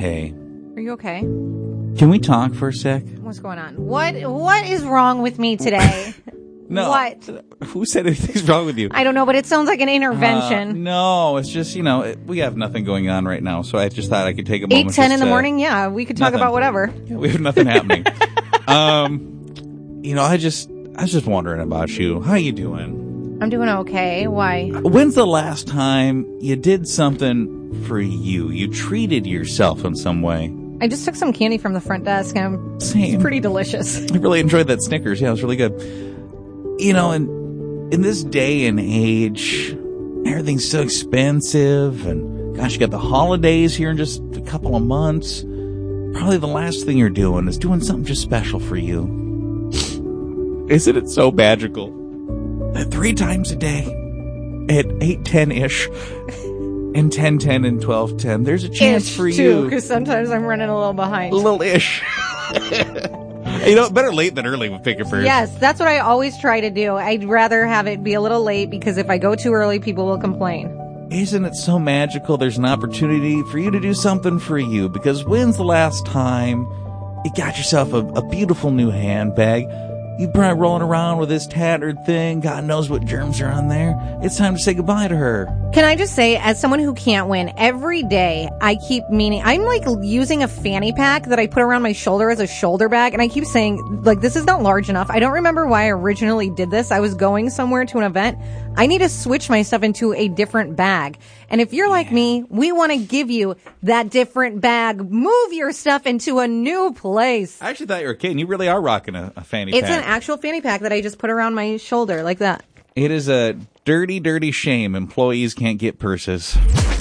Hey. Are you okay? Can we talk for a sec? What's going on? What is wrong with me today? No. What? Who said anything's wrong with you? I don't know, but it sounds like an intervention. No, it's just, we have nothing going on right now, so I just thought I could take a moment. 8:10 in the morning? Yeah, we could talk about whatever. Yeah, we have nothing happening. I was just wondering about you. How you doing? I'm doing okay. Why? When's the last time you did something for you? You treated yourself in some way? I just took some candy from the front desk, and it's pretty delicious. I really enjoyed that Snickers. Yeah, it was really good. In this day and age, everything's so expensive, and gosh, you got the holidays here in just a couple of months. Probably the last thing you're doing is doing something just special for you. Isn't it so magical that 3 times a day at 8:10-ish and 10:10 and 12:10, there's a chance for you. Because sometimes I'm running a little behind. A little ish. Better late than early with Pick Your Purse. Yes, that's what I always try to do. I'd rather have it be a little late because if I go too early, people will complain. Isn't it so magical? There's an opportunity for you to do something for you, because when's the last time you got yourself a beautiful new handbag? You're probably rolling around with this tattered thing. God knows what germs are on there. It's time to say goodbye to her. Can I just say, as someone who can't win, every day I keep meaning, I'm like using a fanny pack that I put around my shoulder as a shoulder bag, and I keep saying, like, this is not large enough. I don't remember why I originally did this. I was going somewhere to an event. I need to switch my stuff into a different bag. And if you're like me, we want to give you that different bag. Move your stuff into a new place. I actually thought you were kidding. You really are rocking a fanny pack. It's an actual fanny pack that I just put around my shoulder like that. It is a dirty, dirty shame employees can't get purses.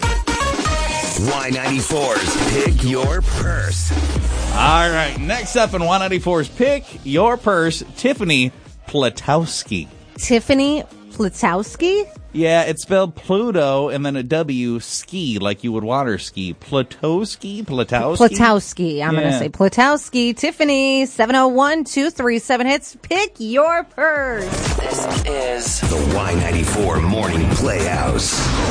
Y94's Pick Your Purse. All right, next up in Y94's Pick Your Purse, Tiffany Platowski. Tiffany Platowski? Yeah, it's spelled Pluto and then a W, ski, like you would water ski. Platowski? Platowski. I'm going to say Platowski. Tiffany, 701-237 hits. Pick your purse. This is the Y94 Morning Playhouse.